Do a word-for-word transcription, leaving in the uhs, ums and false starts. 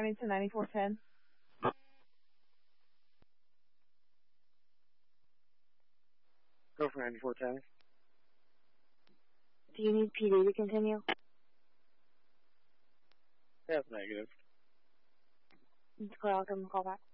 County to ninety-four ten. Go for ninety-four ten. Do you need P D to continue? That's negative. It's clear, I'll give them a call back.